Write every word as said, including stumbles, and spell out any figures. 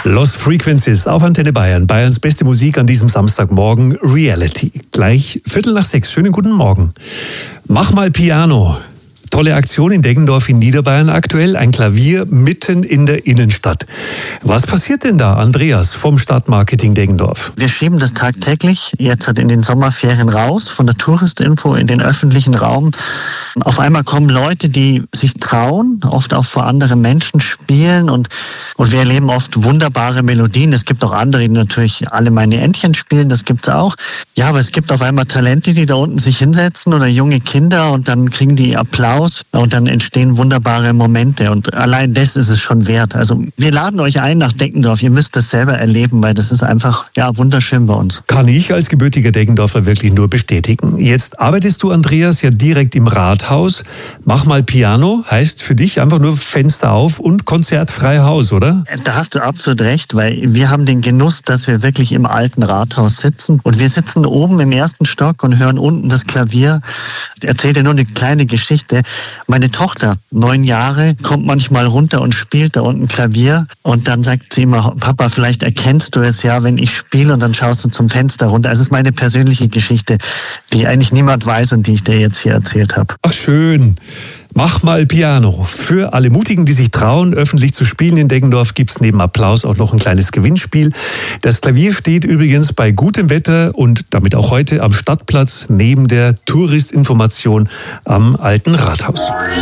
Lost Frequencies auf Antenne Bayern. Bayerns beste Musik an diesem Samstagmorgen. Reality. Gleich Viertel nach sechs. Schönen guten Morgen. Mach mal Piano. Tolle Aktion in Deggendorf in Niederbayern aktuell. Ein Klavier mitten in der Innenstadt. Was passiert denn da, Andreas vom Stadtmarketing Deggendorf? Wir schieben das tagtäglich jetzt halt in den Sommerferien raus, von der Touristinfo in den öffentlichen Raum. Auf einmal kommen Leute, die sich trauen, oft auch vor anderen Menschen spielen und, und wir erleben oft wunderbare Melodien. Es gibt auch andere, die natürlich alle meine Entchen spielen, das gibt's auch. Ja, aber es gibt auf einmal Talente, die da unten sich hinsetzen oder junge Kinder und dann kriegen die Applaus. Und dann entstehen wunderbare Momente und allein das ist es schon wert. Also wir laden euch ein nach Deggendorf, ihr müsst das selber erleben, weil das ist einfach ja wunderschön bei uns. Kann ich als gebürtiger Deggendorfer wirklich nur bestätigen. Jetzt arbeitest du, Andreas, ja direkt im Rathaus. Mach mal Piano heißt für dich einfach nur Fenster auf und konzertfrei Haus, oder? Da hast du absolut recht, weil wir haben den Genuss, dass wir wirklich im alten Rathaus sitzen und wir sitzen oben im ersten Stock und hören unten das Klavier. Ich erzähle dir nur eine kleine Geschichte. Meine Tochter, neun Jahre, kommt manchmal runter und spielt da unten Klavier und dann sagt sie immer, Papa, vielleicht erkennst du es ja, wenn ich spiele und dann schaust du zum Fenster runter. Es ist meine persönliche Geschichte, die eigentlich niemand weiß und die ich dir jetzt hier erzählt habe. Ach schön. Mach mal Piano. Für alle Mutigen, die sich trauen, öffentlich zu spielen in Deggendorf, gibt's neben Applaus auch noch ein kleines Gewinnspiel. Das Klavier steht übrigens bei gutem Wetter und damit auch heute am Stadtplatz neben der Touristinformation am Alten Rathaus.